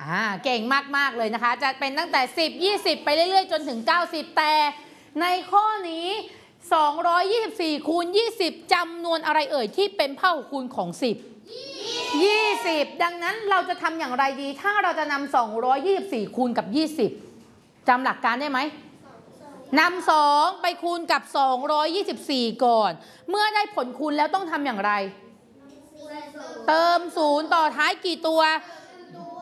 เก่งมากๆเลยนะคะจะเป็นตั้งแต่10 20ไปเรื่อยๆจนถึง90แต่ในข้อนี้224คูณ20จำนวนอะไรเอ่ยที่เป็นพหูคูณของ10 20ดังนั้นเราจะทำอย่างไรดีถ้าเราจะนำ224คูณกับ20จำหลักการได้ไหมนำ2ไปคูณกับ224ก่อนเมื่อได้ผลคูณแล้วต้องทำอย่างไรเติม0ต่อท้ายกี่ตัว